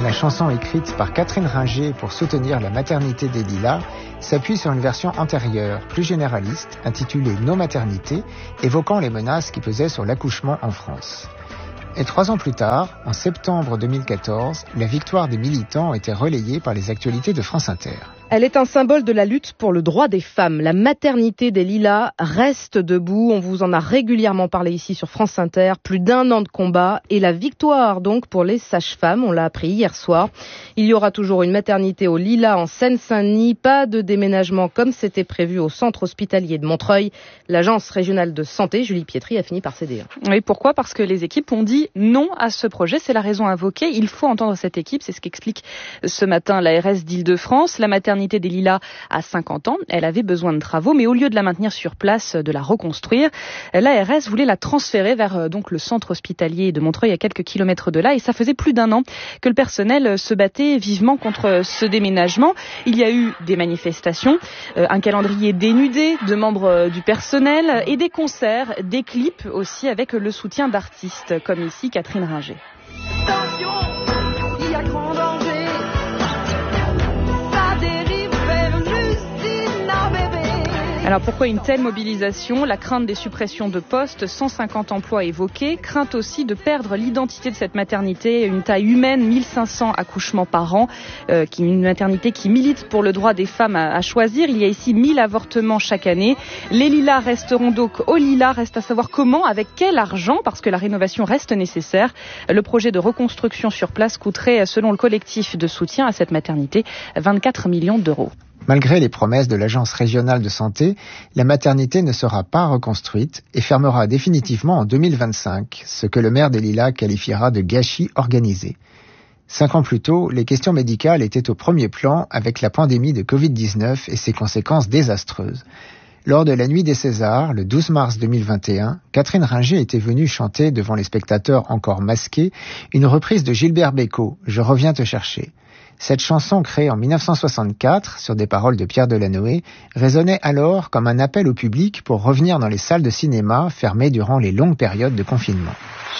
La chanson écrite par Catherine Ringer pour soutenir la maternité des Lilas s'appuie sur une version antérieure, plus généraliste, intitulée Nos maternités, évoquant les menaces qui pesaient sur l'accouchement en France. Et 3 ans plus tard, en septembre 2014, la victoire des militants était relayée par les actualités de France Inter. Elle est un symbole de la lutte pour le droit des femmes. La maternité des Lilas reste debout. On vous en a régulièrement parlé ici sur France Inter. Plus d'1 an de combat et la victoire donc pour les sages-femmes. On l'a appris hier soir. Il y aura toujours une maternité aux Lilas en Seine-Saint-Denis. Pas de déménagement comme c'était prévu au centre hospitalier de Montreuil. L'agence régionale de santé, Julie Pietri, a fini par céder. Oui, pourquoi ? Parce que les équipes ont dit non à ce projet. C'est la raison invoquée. Il faut entendre cette équipe. C'est ce qu'explique ce matin l'ARS d'Île-de-France. La maternité des Lilas a 50 ans. Elle avait besoin de travaux, mais au lieu de la maintenir sur place, de la reconstruire, l'ARS voulait la transférer vers donc le centre hospitalier de Montreuil à quelques kilomètres de là. Et ça faisait plus d'1 an que le personnel se battait vivement contre ce déménagement. Il y a eu des manifestations, un calendrier dénudé de membres du personnel et des concerts, des clips aussi avec le soutien d'artistes comme ici Catherine Ringer. Attention, il y a grand danger. Alors pourquoi une telle mobilisation ? La crainte des suppressions de postes, 150 emplois évoqués, crainte aussi de perdre l'identité de cette maternité, une taille humaine, 1500 accouchements par an, une maternité qui milite pour le droit des femmes à choisir. Il y a ici 1000 avortements chaque année. Les Lilas resteront donc aux Lilas, reste à savoir comment, avec quel argent, parce que la rénovation reste nécessaire. Le projet de reconstruction sur place coûterait, selon le collectif de soutien à cette maternité, 24 millions d'euros. Malgré les promesses de l'Agence régionale de santé, la maternité ne sera pas reconstruite et fermera définitivement en 2025, ce que le maire des Lilas qualifiera de gâchis organisé. 5 ans plus tôt, les questions médicales étaient au premier plan avec la pandémie de Covid-19 et ses conséquences désastreuses. Lors de la Nuit des Césars, le 12 mars 2021, Catherine Ringer était venue chanter devant les spectateurs encore masqués une reprise de Gilbert Bécaud, « Je reviens te chercher ». Cette chanson, créée en 1964 sur des paroles de Pierre Delanoë, résonnait alors comme un appel au public pour revenir dans les salles de cinéma fermées durant les longues périodes de confinement.